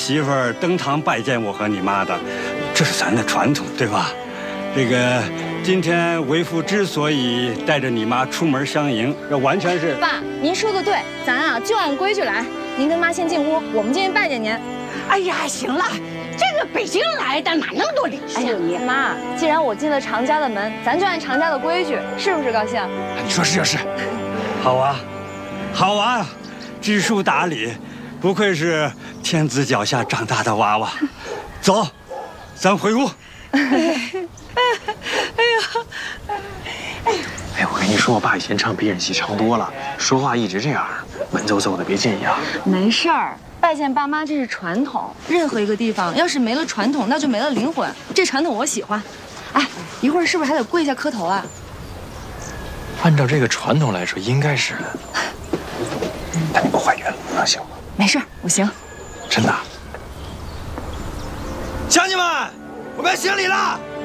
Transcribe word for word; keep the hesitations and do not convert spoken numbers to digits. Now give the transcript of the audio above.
媳妇儿登堂拜见我和你妈的，这是咱的传统，对吧？这个今天为父之所以带着你妈出门相迎，这完全是…… 爸，您说的对，咱啊就按规矩来。您跟妈先进屋，我们进去拜见您。 哎呀，行了，这个北京来的哪那么多礼数？ 哎呀，你妈，既然我进了常家的门，咱就按常家的规矩，是不是高兴？ 你说是就是。 好啊，好啊，知书达理，不愧是天子脚下长大的娃娃。走，咱回屋。 哎呀，哎，我跟你说，我爸以前唱皮影戏唱多了，说话一直这样，文绉绉的，别介意啊。 没事儿，拜见爸妈这是传统，任何一个地方要是没了传统，那就没了灵魂。这传统我喜欢。哎，一会儿是不是还得跪下磕头啊？ 按照这个传统来说，应该是的。但你不怀孕了，那行吗？ 没事儿，我行。 真的？ 乡亲们，我们要行礼了。